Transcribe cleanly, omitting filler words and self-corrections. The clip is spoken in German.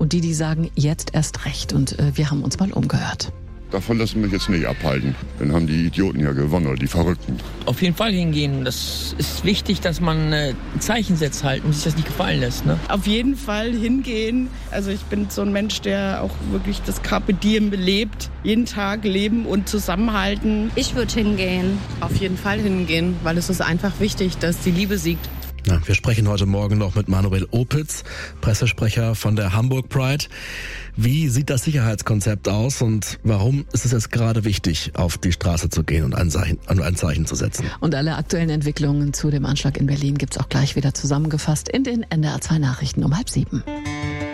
Und die sagen, jetzt erst recht. Und wir haben uns mal umgehört. Davon lassen wir mich jetzt nicht abhalten. Dann haben die Idioten ja gewonnen, oder die Verrückten. Auf jeden Fall hingehen. Das ist wichtig, dass man ein Zeichen setzt halt und sich das nicht gefallen lässt. Ne? Auf jeden Fall hingehen. Also ich bin so ein Mensch, der auch wirklich das Carpe Diem belebt. Jeden Tag leben und zusammenhalten. Ich würde hingehen. Auf jeden Fall hingehen, weil es ist einfach wichtig, dass die Liebe siegt. Ja, wir sprechen heute Morgen noch mit Manuel Opitz, Pressesprecher von der Hamburg Pride. Wie sieht das Sicherheitskonzept aus und warum ist es jetzt gerade wichtig, auf die Straße zu gehen und ein Zeichen zu setzen? Und alle aktuellen Entwicklungen zu dem Anschlag in Berlin gibt's auch gleich wieder zusammengefasst in den NDR 2 Nachrichten um 6:30.